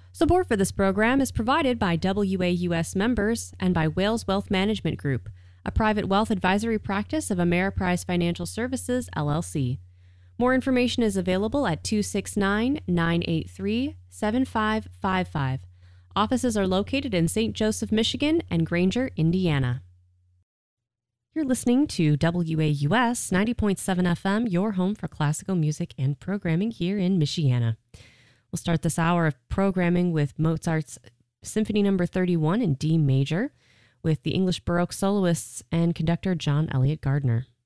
Support for this program is provided by WAUS members and by Wales Wealth Management Group, a private wealth advisory practice of Ameriprise Financial Services, LLC. More information is available at 269-983-7555. Offices are located in St. Joseph, Michigan and Granger, Indiana. You're listening to WAUS 90.7 FM, your home for classical music and programming here in Michiana. We'll start this hour of programming with Mozart's Symphony No. 31 in D major with the English Baroque soloists and conductor John Elliott Gardner.